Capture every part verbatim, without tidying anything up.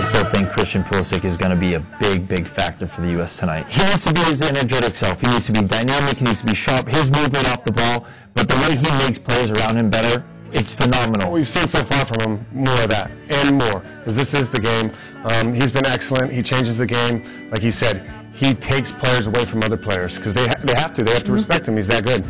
still think Christian Pulisic is going to be a big, big factor for the U S tonight. He needs to be his energetic self. He needs to be dynamic. He needs to be sharp. His movement off the ball, but the way he makes players around him better, it's phenomenal. We've seen so far from him more of that and more, because this is the game. Um, he's been excellent. He changes the game. Like he said, he takes players away from other players because they, ha they have to. They have to respect him. He's that good.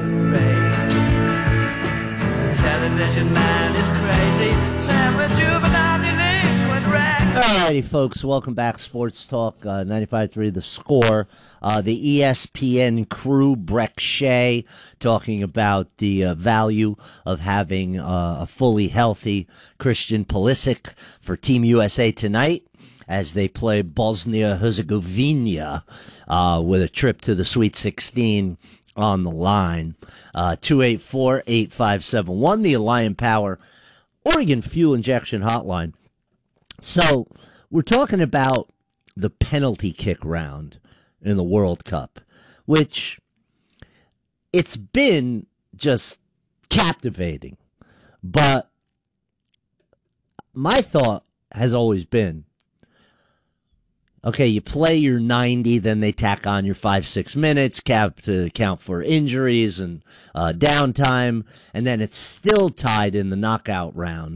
Television man is crazy. Sam with juvenile delinquent rags. Alrighty, folks, welcome back. Sports Talk uh, ninety-five point three The Score. Uh, the E S P N crew, Breck Shea, talking about the uh, value of having uh, a fully healthy Christian Pulisic for Team U S A tonight as they play Bosnia-Herzegovina uh, with a trip to the Sweet sixteen on the line. Uh, two eight four, eight five seven one, the Alliant Power Oregon Fuel Injection Hotline. So we're talking about the penalty kick round in the World Cup, which it's been just captivating. But my thought has always been, okay, you play your ninety, then they tack on your five, six minutes, cap to account for injuries and uh, downtime, and then it's still tied in the knockout round.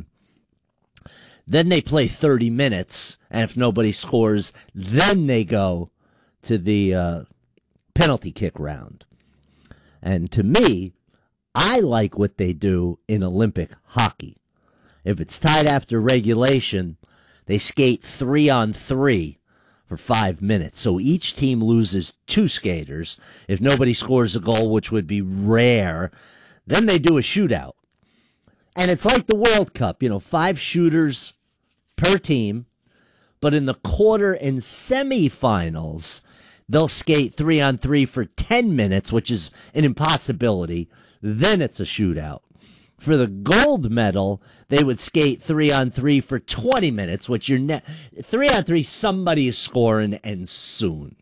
Then they play thirty minutes, and if nobody scores, then they go to the uh, penalty kick round. And to me, I like what they do in Olympic hockey. If it's tied after regulation, they skate three on three for five minutes. So each team loses two skaters. If nobody scores a goal, which would be rare, then they do a shootout. And it's like the World Cup, you know, five shooters per team. But in the quarter and semifinals, they'll skate three on three for ten minutes, which is an impossibility. Then it's a shootout. For the gold medal, they would skate three on three for twenty minutes, which you're ne- three on three, somebody is scoring and soon.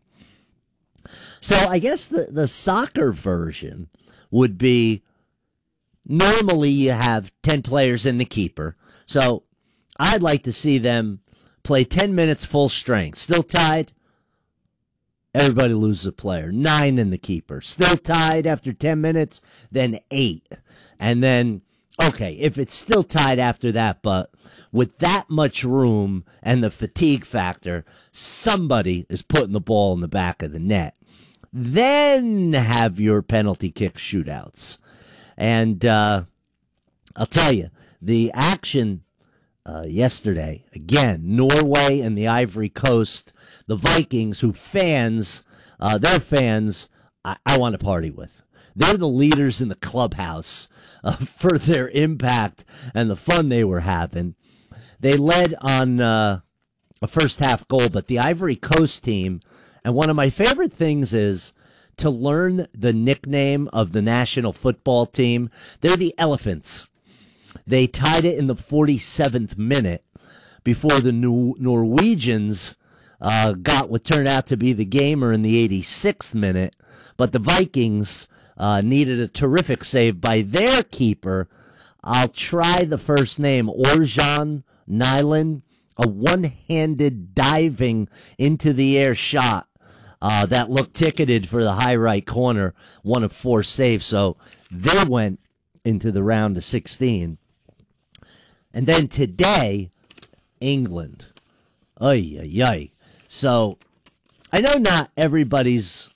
So I guess the, the soccer version would be normally you have ten players in the keeper. So I'd like to see them play ten minutes full strength. Still tied, everybody loses a player. Nine in the keeper. Still tied after ten minutes, then eight. And then, okay, if it's still tied after that, but with that much room and the fatigue factor, somebody is putting the ball in the back of the net. Then have your penalty kick shootouts. And uh, I'll tell you, the action uh, yesterday, again, Norway and the Ivory Coast, the Vikings, who fans, uh, their fans, I, I want to party with. They're the leaders in the clubhouse uh, for their impact and the fun they were having. They led on uh, a first half goal, but the Ivory Coast team, and one of my favorite things is to learn the nickname of the national football team. They're the Elephants. They tied it in the forty-seventh minute before the New Norwegians uh, got what turned out to be the gamer in the eighty-sixth minute, but the Vikings Uh, needed a terrific save by their keeper. I'll try the first name, Orjan Nyland, a one-handed diving into the air shot uh, that looked ticketed for the high right corner, one of four saves. So they went into the round of sixteen. And then today, England. Ay, ay, ay. So I know not everybody's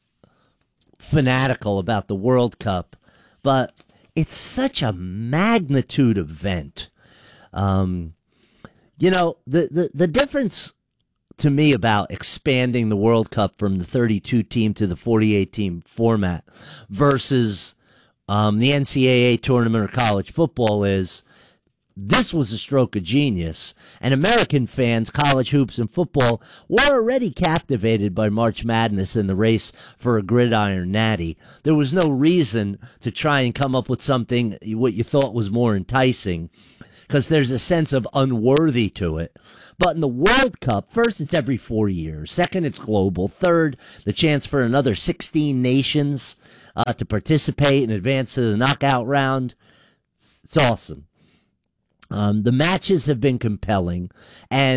fanatical about the World Cup, but it's such a magnitude event. Um, you know, the, the, the difference to me about expanding the World Cup from the thirty-two team to the forty-eight team format versus um, the N C double A tournament or college football is this was a stroke of genius, and American fans, college hoops and football, were already captivated by March Madness and the race for a gridiron natty. There was no reason to try and come up with something what you thought was more enticing, because there's a sense of unworthy to it. But in the World Cup, first, it's every four years. Second, it's global. Third, the chance for another sixteen nations uh, to participate and advance to the knockout round. It's awesome. Um, the matches have been compelling, and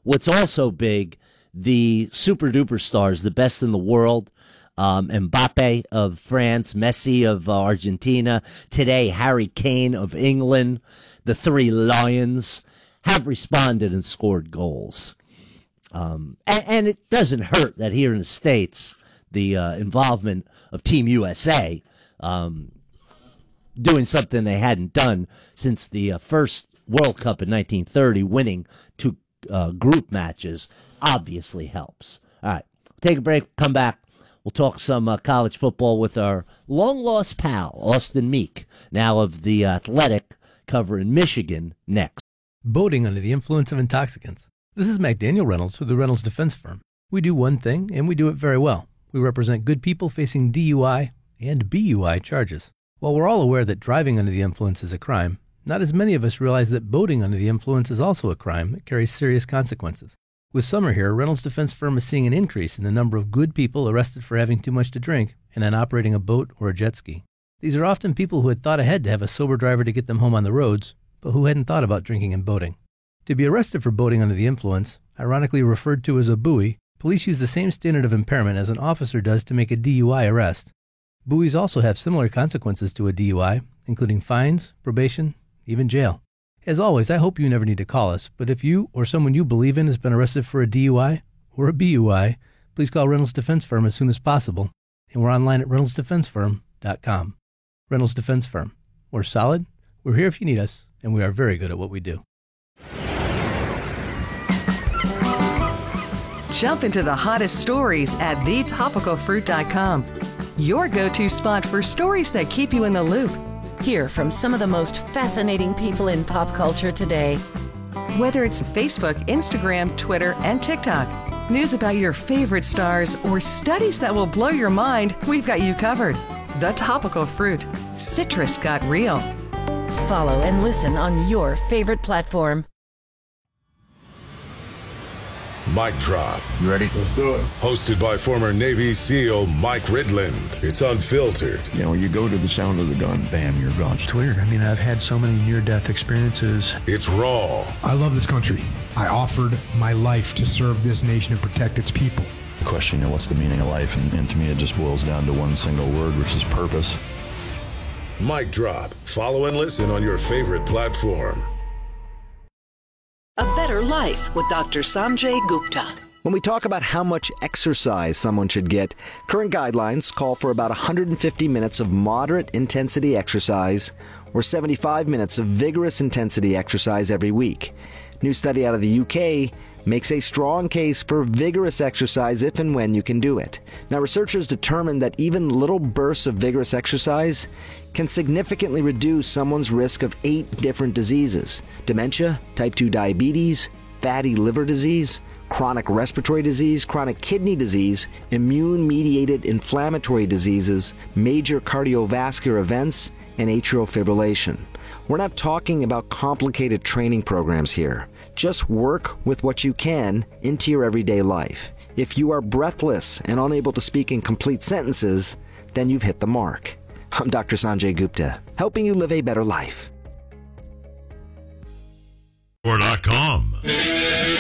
what's also big, the super duper stars, the best in the world, um, Mbappe of France, Messi of uh, Argentina, today Harry Kane of England, the three Lions, have responded and scored goals. Um, and, and it doesn't hurt that here in the States, the uh, involvement of Team U S A, um, doing something they hadn't done since the uh, first World Cup in nineteen thirty, winning two uh, group matches, obviously helps. All right, take a break, come back. We'll talk some uh, college football with our long-lost pal, Austin Meek, now of The Athletic, covering Michigan next. Boating under the influence of intoxicants. This is McDaniel Reynolds with the Reynolds Defense Firm. We do one thing, and we do it very well. We represent good people facing D U I and B U I charges. While we're all aware that driving under the influence is a crime, not as many of us realize that boating under the influence is also a crime that carries serious consequences. With summer here, Reynolds Defense Firm is seeing an increase in the number of good people arrested for having too much to drink and then operating a boat or a jet ski. These are often people who had thought ahead to have a sober driver to get them home on the roads, but who hadn't thought about drinking and boating. To be arrested for boating under the influence, ironically referred to as a buoy, police use the same standard of impairment as an officer does to make a D U I arrest. Buoys also have similar consequences to a D U I, including fines, probation, even jail. As always, I hope you never need to call us, but if you or someone you believe in has been arrested for a D U I or a B U I, please call Reynolds Defense Firm as soon as possible, and we're online at reynolds defense firm dot com. Reynolds Defense Firm. We're solid, we're here if you need us, and we are very good at what we do. Jump into the hottest stories at the topical fruit dot com. Your go-to spot for stories that keep you in the loop. Hear from some of the most fascinating people in pop culture today. Whether it's Facebook, Instagram, Twitter, and TikTok, news about your favorite stars, or studies that will blow your mind, we've got you covered. The Topical Fruit. Citrus got real. Follow and listen on your favorite platform. Mic Drop. You ready? Let's do it. Hosted by former Navy SEAL Mike Ridland. It's unfiltered. You know, you go to the sound of the gun, bam, you're gone. It's weird. I mean, I've had so many near-death experiences. It's raw. I love this country. I offered my life to serve this nation and protect its people. The question, you know, what's the meaning of life? And, and to me, it just boils down to one single word, which is purpose. Mic Drop. Follow and listen on your favorite platform. A Better Life with Doctor Sanjay Gupta. When we talk about how much exercise someone should get, current guidelines call for about one hundred fifty minutes of moderate intensity exercise or seventy-five minutes of vigorous intensity exercise every week. New study out of the U K makes a strong case for vigorous exercise if and when you can do it. Now, researchers determined that even little bursts of vigorous exercise can significantly reduce someone's risk of eight different diseases: dementia, type two diabetes, fatty liver disease, chronic respiratory disease, chronic kidney disease, immune-mediated inflammatory diseases, major cardiovascular events, and atrial fibrillation. We're not talking about complicated training programs here. Just work with what you can into your everyday life. If you are breathless and unable to speak in complete sentences, then you've hit the mark. I'm Doctor Sanjay Gupta, helping you live a better life. dot com